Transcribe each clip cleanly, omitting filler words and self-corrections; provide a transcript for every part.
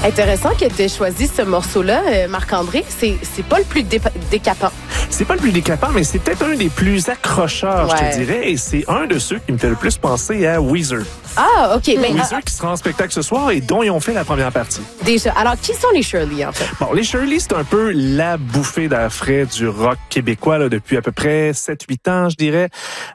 Intéressant que tu aies choisi ce morceau-là, Marc-André. C'est pas le plus décapant. C'est pas le plus décapant, mais c'est peut-être un des plus accrocheurs, je te dirais. Et c'est un de ceux qui me fait le plus penser à Weezer. Ah, OK. Weezer qui sera en spectacle ce soir et dont ils ont fait la première partie. Déjà. Alors, qui sont les Shirley, en fait? Bon, les Shirley, c'est un peu la bouffée d'air frais du rock québécois là, depuis à peu près 7-8 ans, je dirais.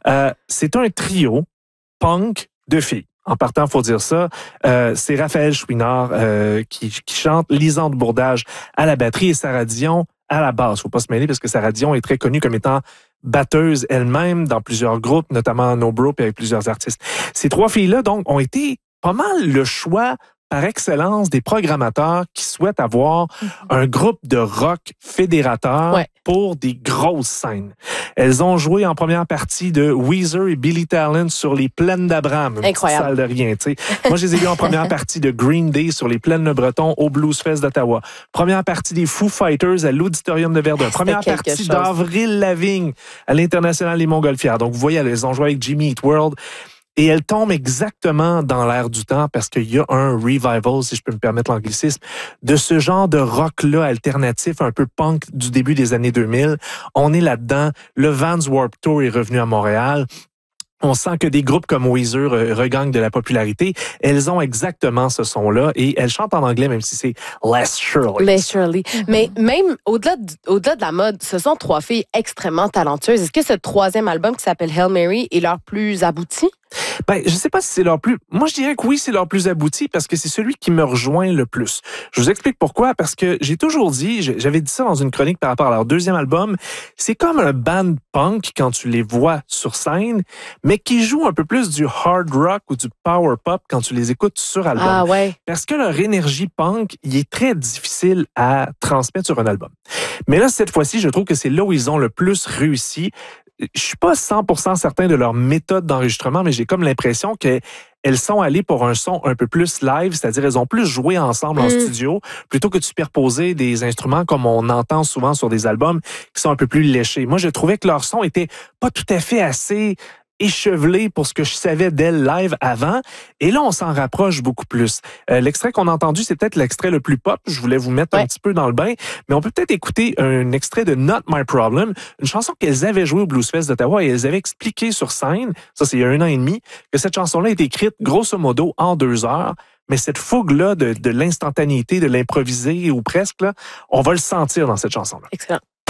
C'est un trio punk de filles. En partant, faut dire ça. C'est Raphaël Chouinard qui chante, Lisande Bourdage à la batterie et Sarah Dion à la basse. Faut pas se mêler parce que Sarah Dion est très connue comme étant batteuse elle-même dans plusieurs groupes, notamment No Bro et avec plusieurs artistes. Ces trois filles-là, donc, ont été pas mal le choix par excellence des programmateurs qui souhaitent avoir un groupe de rock fédérateur pour des grosses scènes. Elles ont joué en première partie de Weezer et Billy Talent sur les plaines d'Abraham. Incroyable. Salle de rien, tu sais. Moi, je les ai vus en première partie de Green Day sur les plaines de Breton au Blues Fest d'Ottawa. Première partie des Foo Fighters à l'Auditorium de Verdun. Première partie d'Avril Lavigne à l'International des Montgolfières. Donc, vous voyez, elles ont joué avec Jimmy Eat World. Et elle tombe exactement dans l'air du temps parce qu'il y a un revival, si je peux me permettre l'anglicisme, de ce genre de rock-là alternatif, un peu punk du début des années 2000. On est là-dedans. Le Vans Warped Tour est revenu à Montréal. On sent que des groupes comme Weezer regagnent de la popularité. Elles ont exactement ce son-là et elles chantent en anglais, même si c'est Les Shirley. Les Shirley. Mais même au-delà de la mode, ce sont trois filles extrêmement talentueuses. Est-ce que ce troisième album qui s'appelle Hail Mary est leur plus abouti? Ben, je sais pas si c'est leur plus... Moi, je dirais que oui, c'est leur plus abouti parce que c'est celui qui me rejoint le plus. Je vous explique pourquoi. Parce que j'ai toujours dit, j'avais dit ça dans une chronique par rapport à leur deuxième album, c'est comme un band punk quand tu les vois sur scène, mais qui joue un peu plus du hard rock ou du power pop quand tu les écoutes sur album. Ah ouais. Parce que leur énergie punk, il est très difficile à transmettre sur un album. Mais là, cette fois-ci, je trouve que c'est là où ils ont le plus réussi. Je suis pas 100% certain de leur méthode d'enregistrement, mais j'ai comme l'impression qu'elles sont allées pour un son un peu plus live, c'est-à-dire elles ont plus joué ensemble en studio plutôt que de superposer des instruments comme on entend souvent sur des albums qui sont un peu plus léchés. Moi, je trouvais que leur son était pas tout à fait assez échevelé pour ce que je savais d'elle live avant. Et là, on s'en rapproche beaucoup plus. L'extrait qu'on a entendu, c'est peut-être l'extrait le plus pop. Je voulais vous mettre un petit peu dans le bain. Mais on peut peut-être écouter un extrait de Not My Problem, une chanson qu'elles avaient jouée au Blues Fest d'Ottawa et elles avaient expliqué sur scène, ça c'est il y a 1 an et demi, que cette chanson-là est écrite grosso modo en 2 heures. Mais cette fougue-là de l'instantanéité, de l'improvisé ou presque, là, on va le sentir dans cette chanson-là. Excellent.